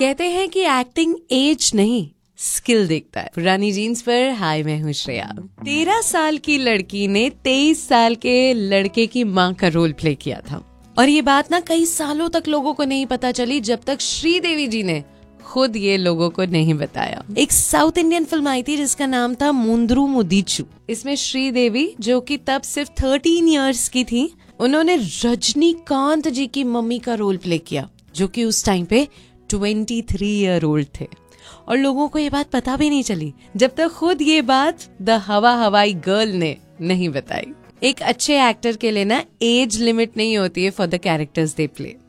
कहते हैं कि एक्टिंग एज नहीं स्किल देखता है। पुरानी जीन्स पर हाय, मैं हूँ श्रेया। 13 साल की लड़की ने 23 साल के लड़के की माँ का रोल प्ले किया था और ये बात ना कई सालों तक लोगों को नहीं पता चली जब तक श्रीदेवी जी ने खुद ये लोगों को नहीं बताया। एक साउथ इंडियन फिल्म आई थी जिसका नाम था मुंद्रू मुदीचू। इसमें श्रीदेवी, जो कि तब सिर्फ 13 इयर्स की थी, उन्होंने रजनीकांत जी की मम्मी का रोल प्ले किया, जो कि उस टाइम पे 23 ईयर ओल्ड थे। और लोगों को ये बात पता भी नहीं चली जब तक खुद ये बात द हवा हवाई गर्ल ने नहीं बताई। एक अच्छे एक्टर के लिए ना एज लिमिट नहीं होती है for the characters they play.